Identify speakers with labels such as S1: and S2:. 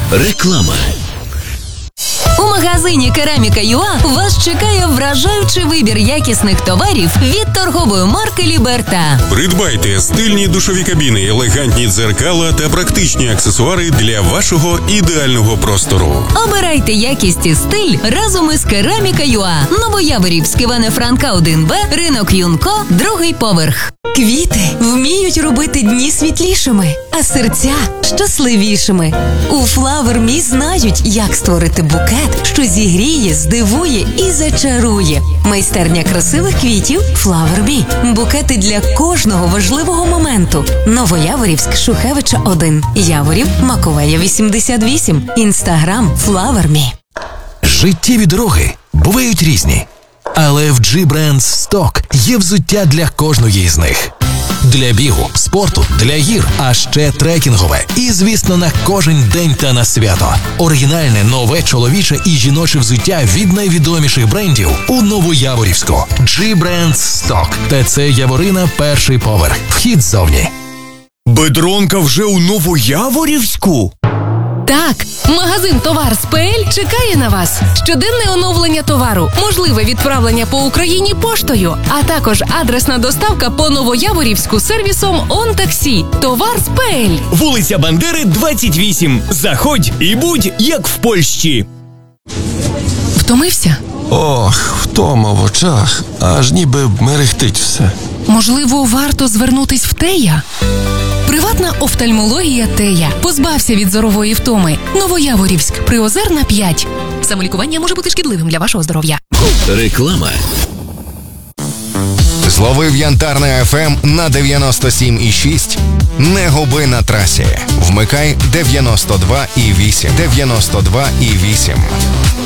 S1: Реклама.
S2: У магазині Кераміка.ua вас чекає вражаючий вибір якісних товарів від торгової марки Ліберта.
S3: Придбайте стильні душові кабіни, елегантні дзеркала та практичні аксесуари для вашого ідеального простору.
S2: Обирайте якість і стиль разом із Кераміка.ua. Новояворівськ, Івана Франка, 1Б, ринок Юнко, 2-й поверх.
S4: Квіти вміють робити дні світлішими, а серця щасливішими. У Flower Me знають, як створити букет, що зігріє, здивує і зачарує. Майстерня красивих квітів Flower Me. Букети для кожного важливого моменту. Новояворівськ, Шухевича, 1. Яворів, Маковея, 88. Інстаграм Flower Me.
S1: Життєві дороги бувають різні. Але в G-Brands Stock є взуття для кожної з них. Для бігу, спорту, для гір, а ще трекінгове. І, звісно, на кожен день та на свято. Оригінальне, нове чоловіче і жіноче взуття від найвідоміших брендів у Новояворівську. G-Brands Stock. ТЦ Яворина, 1-й поверх. Вхід ззовні.
S5: Бедронка вже у Новояворівську?
S6: Так, магазин «Товар з ПЛ» чекає на вас. Щоденне оновлення товару, можливе відправлення по Україні поштою, а також адресна доставка по Новояворівську сервісом «Он-таксі». «Товар з ПЛ».
S5: Вулиця Бандери, 28. Заходь і будь як в Польщі.
S6: Втомився?
S7: Ох, втома в очах, аж ніби мерехтить все.
S6: Можливо, варто звернутись в Тея? Приватна офтальмологія Тея. Позбався від зорової втоми. Новояворівськ, Приозерна, 5. Самолікування може бути шкідливим для вашого здоров'я.
S1: Реклама.
S8: Зловив Янтарне ФМ на 97,6. Не губи на трасі. Вмикай 92,8. 92,8.